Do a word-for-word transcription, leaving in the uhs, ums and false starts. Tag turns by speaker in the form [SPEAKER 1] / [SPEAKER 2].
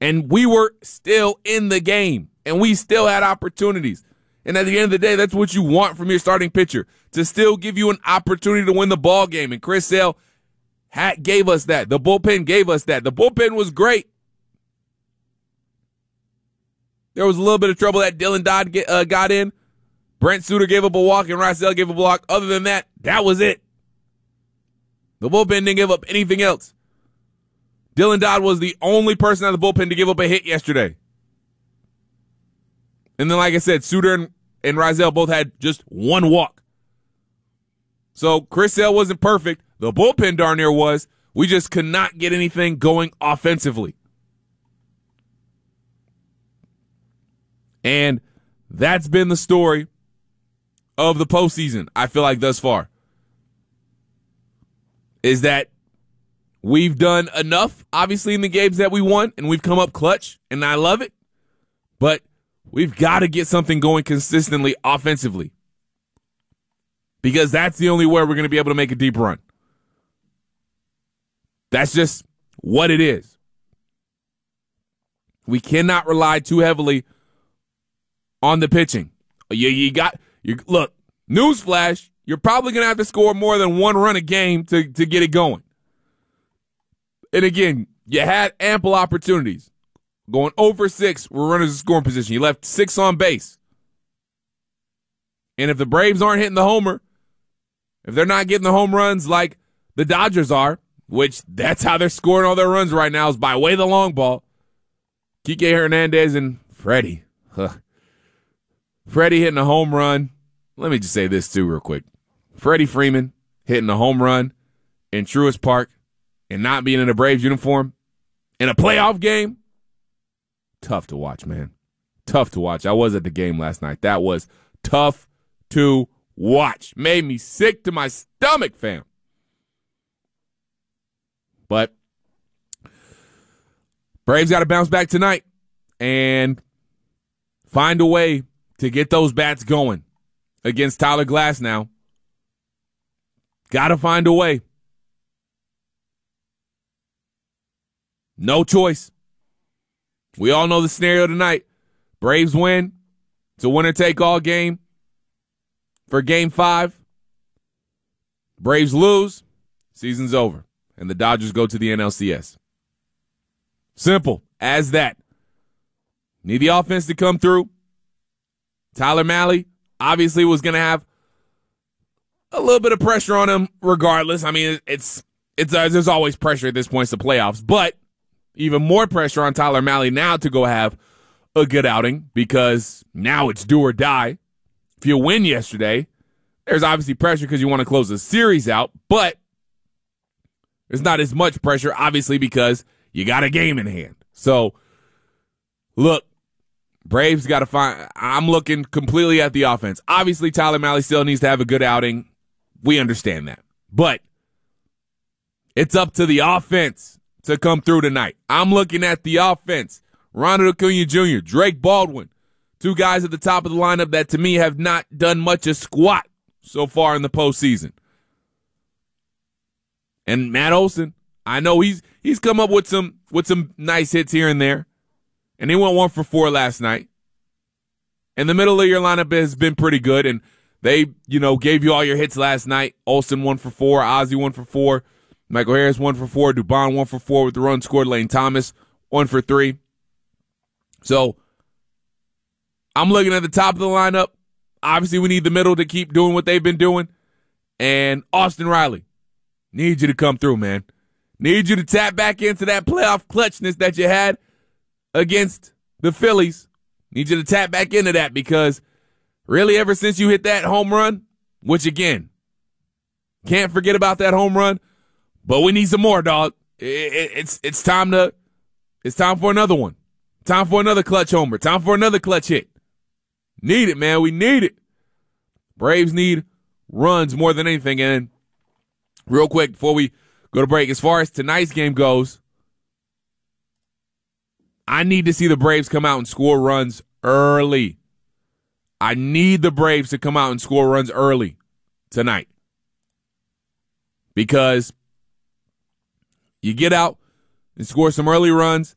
[SPEAKER 1] And we were still in the game, and we still had opportunities. And at the end of the day, that's what you want from your starting pitcher, to still give you an opportunity to win the ball game. And Chris Sale had, gave us that. The bullpen gave us that. The bullpen was great. There was a little bit of trouble that Dylan Dodd get, uh, got in. Brent Suter gave up a walk, and Rysel gave up a block. Other than that, that was it. The bullpen didn't give up anything else. Dylan Dodd was the only person out of the bullpen to give up a hit yesterday. And then, like I said, Suter and, and Rysel both had just one walk. So Chris Sale wasn't perfect. The bullpen darn near was. We just could not get anything going offensively. And that's been the story of the postseason, I feel like, thus far. Is that we've done enough, obviously, in the games that we won, and we've come up clutch, and I love it. But we've got to get something going consistently offensively, because that's the only way we're going to be able to make a deep run. That's just what it is. We cannot rely too heavily on the pitching. You, you got you look, newsflash, you're probably going to have to score more than one run a game to, to get it going. And again, you had ample opportunities. Going oh for six, we're runners in scoring position. You left six on base. And if the Braves aren't hitting the homer, if they're not getting the home runs like the Dodgers are, which that's how they're scoring all their runs right now, is by way of the long ball. Kike Hernandez and Freddie. Huh. Freddie hitting a home run. Let me just say this too real quick. Freddie Freeman hitting a home run in Truist Park and not being in a Braves uniform in a playoff game. Tough to watch, man. Tough to watch. I was at the game last night. That was tough to watch. Made me sick to my stomach, fam. But Braves got to bounce back tonight and find a way to get those bats going against Tyler Glasnow. Got to find a way. No choice. We all know the scenario tonight. Braves win. It's a winner-take-all game for Game five. Braves lose. Season's over. And the Dodgers go to the N L C S. Simple as that. Need the offense to come through. Tyler Mahle obviously was going to have a little bit of pressure on him regardless. I mean, it's it's uh, there's always pressure at this point. It's the playoffs. But even more pressure on Tyler Mahle now to go have a good outing, because now it's do or die. If you win yesterday, there's obviously pressure because you want to close the series out, but there's not as much pressure, obviously, because you got a game in hand. So, look, Braves got to find – I'm looking completely at the offense. Obviously, Tyler Mahle still needs to have a good outing. We understand that. But it's up to the offense to come through tonight. I'm looking at the offense. Ronald Acuna Junior, Drake Baldwin, two guys at the top of the lineup that, to me, have not done much of squat so far in the postseason. And Matt Olson, I know he's he's come up with some with some nice hits here and there. And he went one for four last night. And the middle of your lineup has been pretty good. And they, you know, gave you all your hits last night. Olson one for four, Ozzie one for four, Michael Harris one for four, Dubon one for four with the run scored, Lane Thomas one for three. So I'm looking at the top of the lineup. Obviously, we need the middle to keep doing what they've been doing. And Austin Riley, need you to come through, man. Need you to tap back into that playoff clutchness that you had against the Phillies. Need you to tap back into that, because really ever since you hit that home run, which again, can't forget about that home run, but we need some more, dog. It, it, it's it's time to it's time for another one. Time for another clutch homer. Time for another clutch hit. Need it, man. We need it. Braves need runs more than anything. And real quick before we go to break, as far as tonight's game goes, I need to see the Braves come out and score runs early. I need the Braves to come out and score runs early tonight. Because you get out and score some early runs,